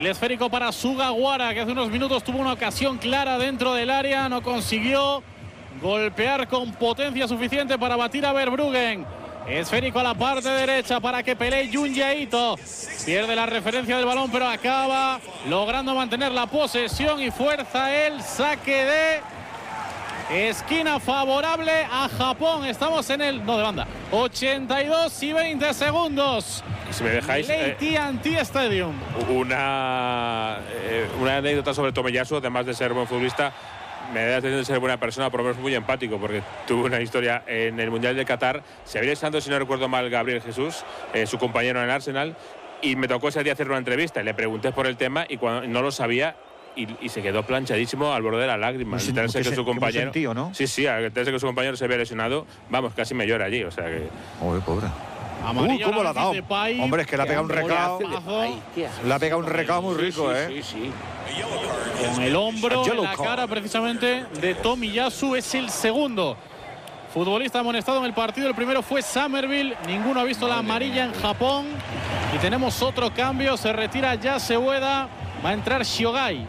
El esférico para Sugawara, que hace unos minutos tuvo una ocasión clara dentro del área, no consiguió golpear con potencia suficiente para batir a Verbruggen. Esférico a la parte derecha para que pelee Junji Ito. Pierde la referencia del balón, pero acaba logrando mantener la posesión y fuerza el saque de esquina favorable a Japón. Estamos en el... no, de banda. 82 y 20 segundos. Si me dejáis... TNT Stadium. Una anécdota sobre Tomiyasu, además de ser buen futbolista, me da la sensación de ser buena persona, por lo menos muy empático, porque tuvo una historia en el Mundial de Qatar. Se había lesionado, si no recuerdo mal, Gabriel Jesús, su compañero en el Arsenal, y me tocó ese día hacer una entrevista y le pregunté por el tema y cuando no lo sabía y se quedó planchadísimo al borde de las lágrimas. Enterarse que su compañero, sentido, ¿no? Sí, al enterarse que su compañero se había lesionado, vamos, casi me llora allí, o sea que... Joder, pobre. ¿Cómo la ha dado? Hombre, es que le ha pegado un recao. Le ha pegado un recao muy rico, Sí. Con el hombro en la cara precisamente de Tomiyasu. Es el segundo futbolista amonestado en el partido. El primero fue Somerville. Ninguno ha visto la amarilla en Japón. Y tenemos otro cambio. Se retira Yase Ueda. Va a entrar Shiogai.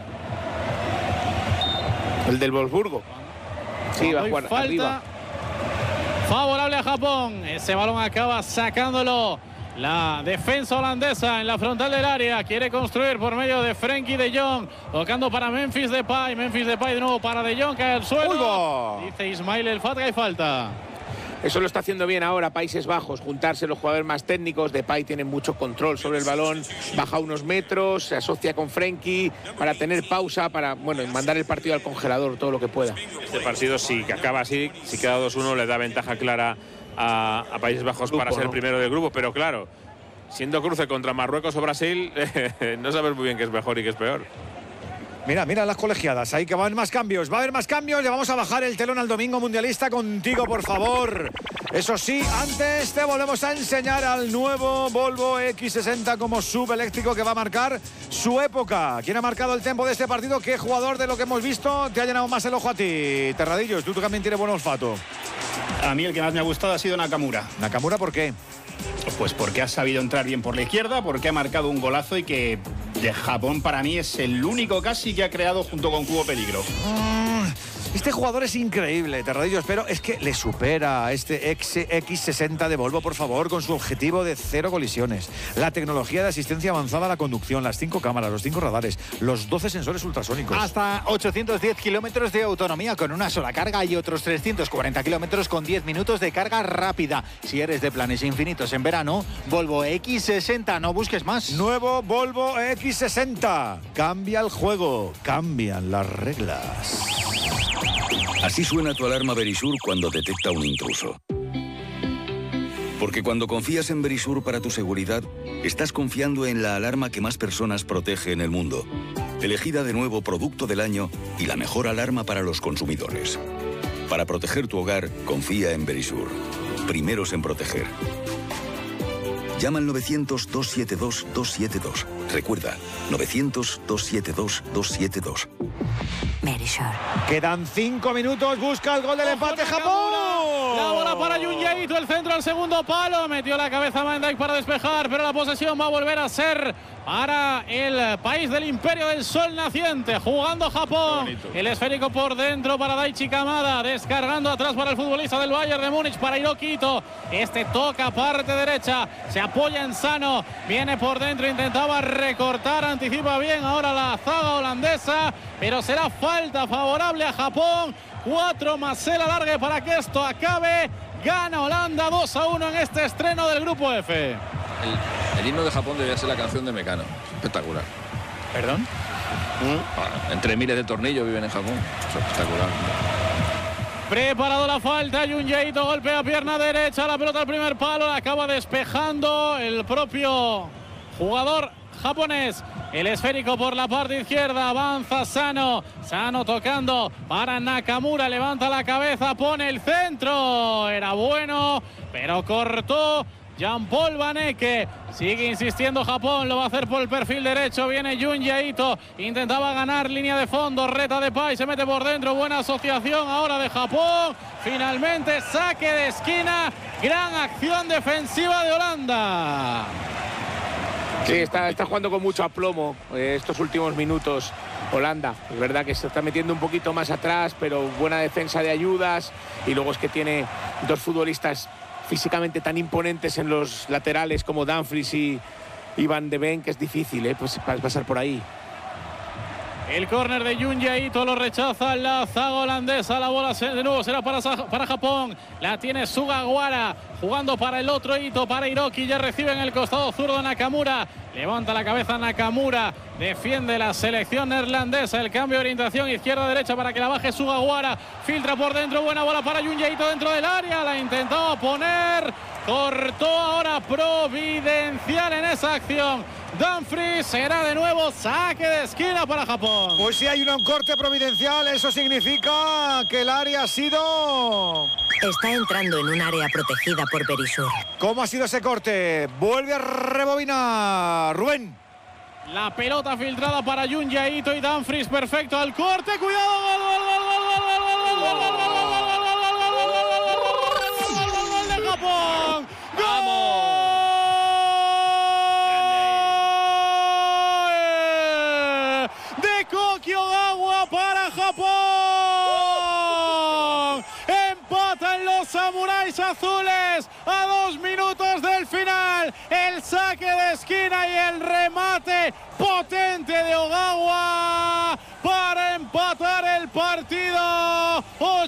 El del Wolfsburgo. Sí, va a jugar falta arriba. Favorable a Japón. Ese balón acaba sacándolo la defensa holandesa en la frontal del área. Quiere construir por medio de Frenkie de Jong. Tocando para Memphis Depay. Memphis Depay de nuevo para de Jong. Cae al suelo. Dice Ismail El Fatga y falta. Eso lo está haciendo bien ahora Países Bajos, juntarse los jugadores más técnicos. Depay tiene mucho control sobre el balón, baja unos metros, se asocia con Frenkie para tener pausa, para mandar el partido al congelador todo lo que pueda. Este partido, si acaba así, si queda 2-1, le da ventaja clara a Países Bajos para ser primero del grupo, pero claro, siendo cruce contra Marruecos o Brasil, no sabes muy bien qué es mejor y qué es peor. Mira las colegiadas, ahí que va a haber más cambios. Va a haber más cambios, le vamos a bajar el telón al domingo mundialista contigo, por favor. Eso sí, antes te volvemos a enseñar al nuevo Volvo X60 como subeléctrico que va a marcar su época. ¿Quién ha marcado el tempo de este partido? ¿Qué jugador de lo que hemos visto te ha llenado más el ojo a ti? Terradillos, tú también tienes buen olfato. A mí el que más me ha gustado ha sido Nakamura. ¿Nakamura por qué? Pues porque ha sabido entrar bien por la izquierda, porque ha marcado un golazo y que de Japón para mí es el único casi que ha creado junto con Cubo peligro. Este jugador es increíble, Terradillos, pero es que le supera a este X60 de Volvo, por favor, con su objetivo de 0 colisiones. La tecnología de asistencia avanzada a la conducción, las 5 cámaras, los 5 radares, los 12 sensores ultrasónicos. Hasta 810 kilómetros de autonomía con una sola carga y otros 340 kilómetros con 10 minutos de carga rápida. Si eres de planes infinitos en verano, Volvo X60, no busques más. Nuevo Volvo X60. Cambia el juego, cambian las reglas. Así suena tu alarma Verisur cuando detecta un intruso. Porque cuando confías en Verisur para tu seguridad, estás confiando en la alarma que más personas protege en el mundo. Elegida de nuevo producto del año y la mejor alarma para los consumidores. Para proteger tu hogar, confía en Verisur. Primeros en proteger. Llama al 900-272-272. Recuerda, 900-272-272. Verisur. Quedan 5 minutos, busca el gol del empate Japón. La bola para Junji Ito, el centro al segundo palo. Metió la cabeza Van Dijk para despejar, pero la posesión va a volver a ser para el país del Imperio del Sol naciente. Jugando Japón. El esférico por dentro para Daichi Kamada. Descargando atrás para el futbolista del Bayern de Múnich, para Hiroki Ito. Este toca parte derecha. Se apoya en Sano. Viene por dentro, intentaba recortar. Anticipa bien ahora la zaga holandesa. Pero será falta favorable a Japón. 4 más el alargue para que esto acabe. Gana Holanda 2-1 en este estreno del grupo F. El himno de Japón debía ser la canción de Mecano. Espectacular. ¿Perdón? Entre miles de tornillos viven en Japón. Es espectacular. Preparado la falta, Junji Ito golpea pierna derecha, la pelota al primer palo, la acaba despejando el propio jugador japonés. El esférico por la parte izquierda, avanza Sano. Sano tocando para Nakamura, levanta la cabeza, pone el centro. Era bueno, pero cortó Jean-Paul Van Ecke. Sigue insistiendo Japón, lo va a hacer por el perfil derecho. Viene Junji Ito, intentaba ganar línea de fondo, reta Depay, se mete por dentro. Buena asociación ahora de Japón. Finalmente saque de esquina. Gran acción defensiva de Holanda. Sí, está jugando con mucho aplomo estos últimos minutos Holanda. Es verdad que se está metiendo un poquito más atrás, pero buena defensa de ayudas. Y luego es que tiene dos futbolistas físicamente tan imponentes en los laterales como Dumfries y Van de Ven, que es difícil pues pasar por ahí. El córner de Jun Jae-ito lo rechaza la zaga holandesa. La bola de nuevo será para Japón. La tiene Sugawara jugando para el otro Ito, para Hiroki. Ya recibe en el costado zurdo Nakamura. Levanta la cabeza Nakamura. Defiende la selección neerlandesa. El cambio de orientación izquierda-derecha para que la baje Sugawara. Filtra por dentro. Buena bola para Jun Jae-ito dentro del área. La intentaba poner. Cortó ahora providencial en esa acción. Dumfries, será de nuevo saque de esquina para Japón. Pues si hay un corte providencial, eso significa que el área ha sido... Está entrando en un área protegida por Berisur. ¿Cómo ha sido ese corte? Vuelve a rebobinar Rubén. La pelota filtrada para Jun Jae-ito y Dumfries, perfecto al corte. Cuidado, gol de Japón. ¡Gol! Ogawa para Japón. Empatan los samuráis azules a 2 minutos del final. El saque de esquina y el remate potente de Ogawa para empatar el partido.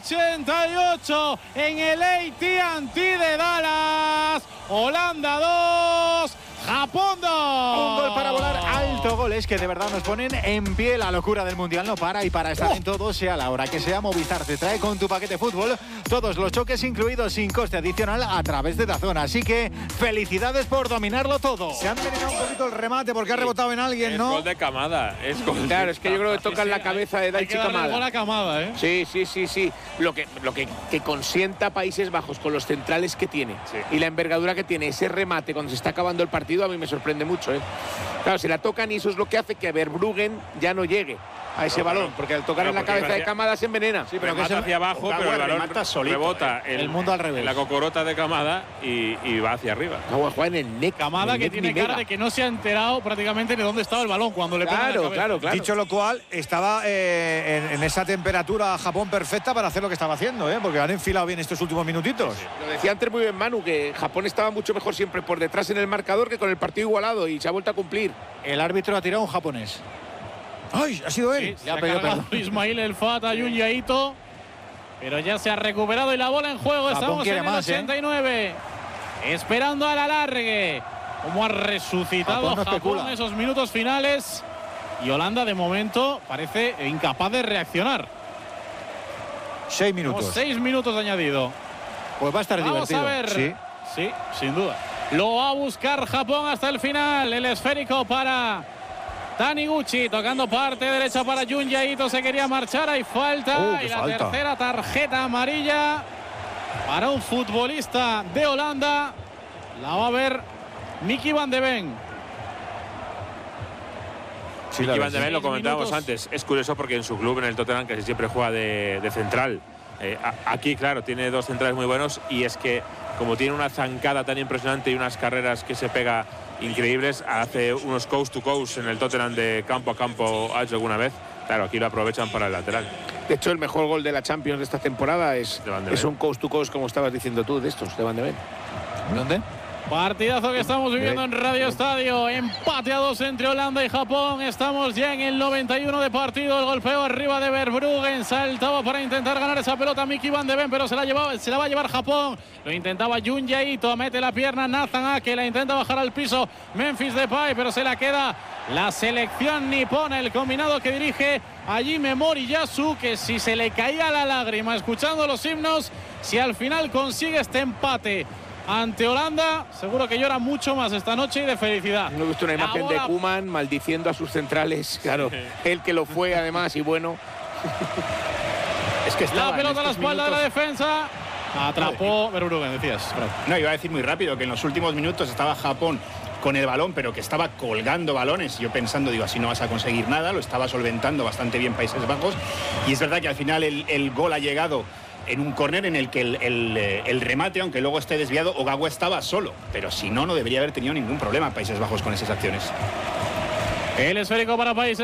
88 en el AT&T de Dallas. Holanda 2. Japón 2. Un gol para volar alto, goles que de verdad nos ponen en pie. La locura del Mundial no para y para estar en todo, sea la hora que sea, Movistar te trae con tu paquete fútbol todos los choques incluidos sin coste adicional a través de DAZN. Así que felicidades por dominarlo todo. Se han envenenado un poquito el remate porque ha rebotado en alguien, ¿no? Es gol de Kamada. Claro, es que yo creo que tocan la cabeza de Daichi Kamada. Kamada, ¿eh? Sí. Lo que consienta Países Bajos con los centrales que tiene y la envergadura que tiene ese remate cuando se está acabando el partido, a mí me sorprende mucho. Claro, se la tocan y eso es lo que hace que Verbruggen ya no llegue a ese balón, porque al tocar en la cabeza de Kamada se envenena. Sí, pero que se hacia abajo, pero el balón rebota el mundo al revés. En la cocorota de Kamada y va hacia arriba. Juega en el neck. Kamada, que tiene cara de que no se ha enterado prácticamente de dónde estaba el balón cuando le pega en la cabeza. Claro. Dicho lo cual, estaba en esa temperatura Japón perfecta para hacer lo que estaba haciendo, porque han enfilado bien estos últimos minutitos. Lo decía antes muy bien Manu, que Japón estaba mucho mejor siempre por detrás en el marcador que con el partido igualado, y se ha vuelto a cumplir. El árbitro ha tirado un japonés. ¡Ay! Ha sido él. Sí, se ha cargado Ismail El Fata y Jun Jae-ito, pero ya se ha recuperado y la bola en juego. Estamos en el 89, esperando al alargue. Cómo ha resucitado Japón en esos minutos finales, y Holanda de momento parece incapaz de reaccionar. 6 minutos. 6 minutos de añadido. Pues va a estar divertido. Vamos a ver. Sí, sin duda. Lo va a buscar Japón hasta el final. El esférico para Taniguchi, tocando parte derecha para Jun Jae-ito. Se quería marchar, hay falta. Y la tercera tarjeta amarilla para un futbolista de Holanda. La va a ver Mickey Van de Ven. Mickey Van de Ven, lo comentábamos antes. Es curioso porque en su club, en el Tottenham, casi siempre juega de central. Aquí, claro, tiene dos centrales muy buenos, y es que como tiene una zancada tan impresionante y unas carreras que se pega increíbles, hace unos coast to coast en el Tottenham de campo a campo, ha hecho alguna vez. Claro, aquí lo aprovechan para el lateral. De hecho, el mejor gol de la Champions de esta temporada es un coast to coast, como estabas diciendo tú, de estos, de Van de Ven. ¿Dónde? Partidazo que estamos viviendo en Radio Estadio. Empate a 2 entre Holanda y Japón. Estamos ya en el 91 de partido. El golpeo arriba de Verbruggen. Saltaba para intentar ganar esa pelota Mickey Van de Ven, pero se la va a llevar Japón. Lo intentaba Jun Jae-ito. Mete la pierna Nathan Ake. La intenta bajar al piso Memphis Depay, pero se la queda la selección nipona. El combinado que dirige Hajime Moriyasu, que si se le caía la lágrima escuchando los himnos, si al final consigue este empate ante Holanda, seguro que llora mucho más esta noche y de felicidad. No he visto una imagen de Koeman maldiciendo a sus centrales. Claro, él que lo fue además, y bueno. Es que la pelota a la espalda de la defensa. Atrapó Verbruggen, decías. No, iba a decir muy rápido que en los últimos minutos estaba Japón con el balón, pero que estaba colgando balones. Yo pensando, digo, así no vas a conseguir nada. Lo estaba solventando bastante bien Países Bajos. Y es verdad que al final el gol ha llegado en un córner en el que el remate, aunque luego esté desviado, Ogawa estaba solo. Pero si no, no debería haber tenido ningún problema Países Bajos con esas acciones. El esférico para Países